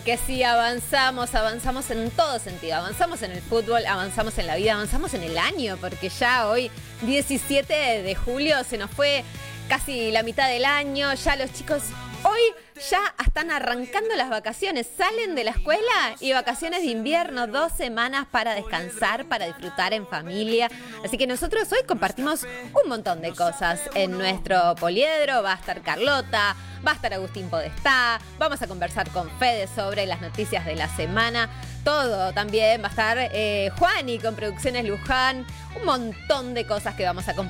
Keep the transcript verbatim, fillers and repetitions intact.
Que sí, avanzamos, avanzamos en todo sentido. Avanzamos en el fútbol, avanzamos en la vida, avanzamos en el año, porque ya hoy, diecisiete de julio, se nos fue casi la mitad del año. Ya los chicos hoy ya están arrancando las vacaciones, salen de la escuela y vacaciones de invierno, dos semanas para descansar, para disfrutar en familia. Así que nosotros hoy compartimos un montón de cosas en nuestro poliedro. Va a estar Carlota, va a estar Agustín Podestá, vamos a conversar con Fede sobre las noticias de la semana. Todo también va a estar eh, Juani con Producciones Luján. Un montón de cosas que vamos a compartir.